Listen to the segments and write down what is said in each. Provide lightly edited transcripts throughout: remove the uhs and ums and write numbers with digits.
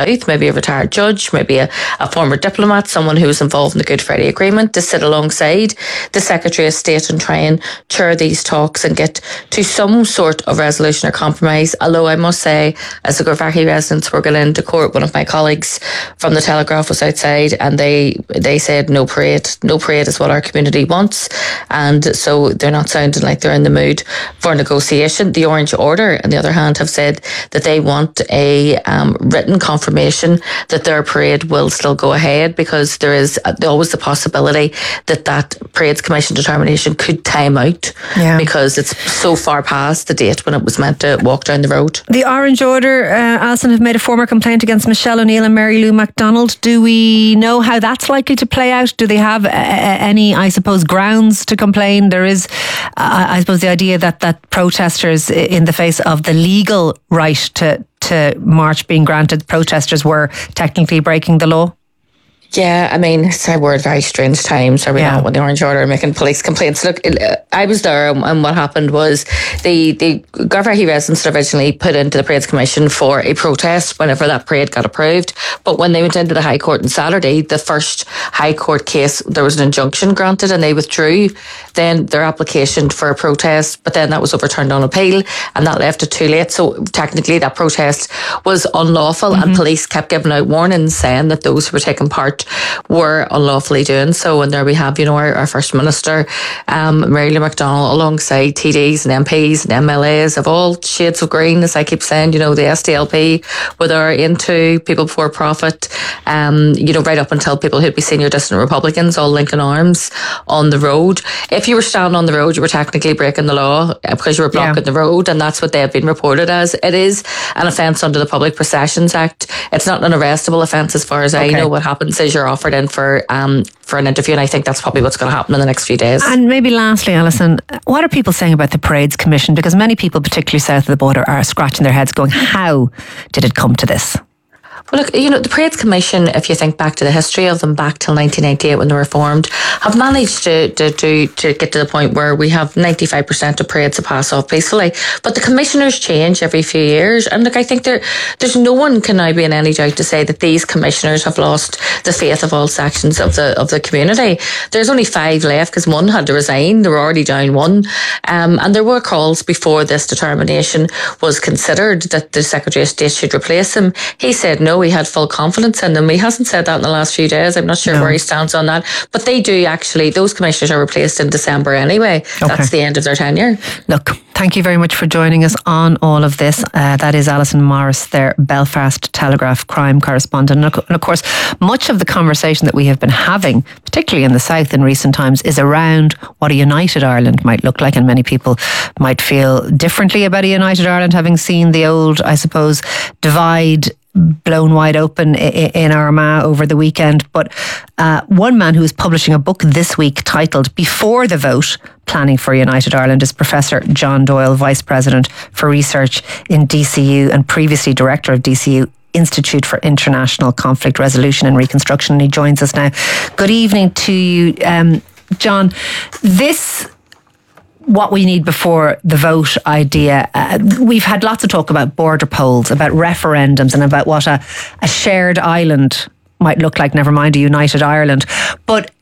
South, maybe a retired judge, maybe a former diplomat, someone who was involved in the Good Friday Agreement, to sit alongside the Secretary of State and try and chair these talks and get to some sort of resolution or compromise. Although I must say, as a Garvaghey residents were going into court, one of my colleagues from the Telegraph was outside and they said no parade is what our community wants, and so they're not sounding like they're in the mood for negotiation. The Orange Order, on the other hand, have said that they want a written confirmation that their parade will still go ahead, because there is always the possibility that Parades Commission determination could time out because it's so far past the date when it was meant to walk down the road. The Orange Order, Alison, have made a formal complaint against Michelle O'Neill and Mary Lou MacDonald. Do we know how that's likely to play out? Do they have any, I suppose, grounds to complain? There is, I suppose, the idea that protesters, in the face of the legal right to march being granted, protesters were technically breaking the law. Yeah, I mean, it's a word, very strange times, are we not, when the Orange Order are making police complaints. Look, I was there, and what happened was the Garvaghey residents originally put into the Parades Commission for a protest whenever that parade got approved. But when they went into the High Court on Saturday, the first High Court case, there was an injunction granted and they withdrew then their application for a protest, but then that was overturned on appeal and that left it too late. So technically that protest was unlawful, and police kept giving out warnings saying that those who were taking part were unlawfully doing so. And there we have, our First Minister, Mary Lou MacDonald, alongside TDs and MPs and MLAs of all shades of green, as I keep saying, the SDLP were there, into People Before Profit, right up until people who'd be senior dissident Republicans, all linking arms on the road. If you were standing on the road, you were technically breaking the law because you were blocking the road, and that's what they have been reported as. It is an offence under the Public Processions Act. It's not an arrestable offence as far as I know. What happens is you're offered in for an interview, and I think that's probably what's going to happen in the next few days. And maybe lastly, Alison, what are people saying about the Parades Commission? Because many people, particularly south of the border, are scratching their heads going, how did it come to this? Well, look, the Parades Commission, if you think back to the history of them back till 1998 when they were formed, have managed to get to the point where we have 95% of parades to pass off peacefully. But the commissioners change every few years. And look, I think there's no one can now be in any doubt to say that these commissioners have lost the faith of all sections of the community. There's only 5 left because one had to resign. They were already down 1. And there were calls before this determination was considered that the Secretary of State should replace him. He said no. He had full confidence in them. He hasn't said that in the last few days. I'm not sure where he stands on that. But they do actually, those commissioners are replaced in December anyway. Okay. That's the end of their tenure. Look, thank you very much for joining us on all of this. That is Alison Morris, their Belfast Telegraph crime correspondent. And of course, much of the conversation that we have been having, particularly in the South in recent times, is around what a united Ireland might look like. And many people might feel differently about a united Ireland, having seen the old, I suppose, divide blown wide open in Armagh over the weekend. But one man who is publishing a book this week titled Before the Vote, Planning for United Ireland is Professor John Doyle, Vice President for Research in DCU and previously Director of DCU Institute for International Conflict Resolution and Reconstruction. And he joins us now. Good evening to you, John. This what we need before the vote idea. We've had lots of talk about border polls, about referendums, and about what a shared island might look like, never mind a united Ireland. But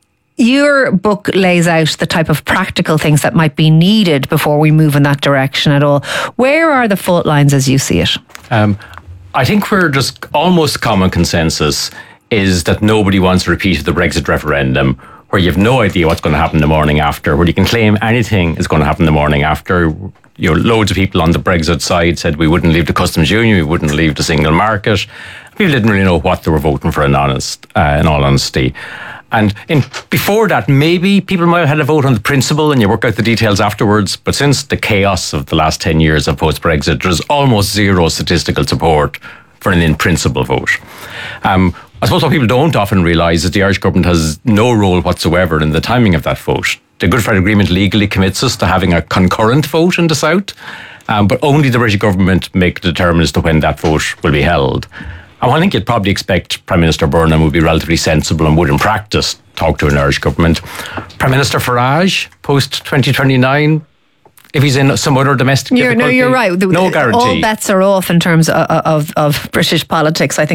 your book lays out the type of practical things that might be needed before we move in that direction at all. Where are the fault lines as you see it? I think we're just almost common consensus is that nobody wants a repeat of the Brexit referendum, where you have no idea what's going to happen the morning after, where you can claim anything is going to happen the morning after. Loads of people on the Brexit side said we wouldn't leave the customs union, we wouldn't leave the single market. People didn't really know what they were voting for, in all honesty. And before that, maybe people might have had a vote on the principle and you work out the details afterwards. But since the chaos of the last 10 years of post-Brexit, there's almost zero statistical support for an in-principle vote. I suppose what people don't often realise is the Irish government has no role whatsoever in the timing of that vote. The Good Friday Agreement legally commits us to having a concurrent vote in the South, but only the British government make the determine as to when that vote will be held. And I think you'd probably expect Prime Minister Burnham would be relatively sensible and would in practice talk to an Irish government. Prime Minister Farage, post-2029, if he's in some other domestic difficulty. You're right. No guarantee. All bets are off in terms of British politics. I think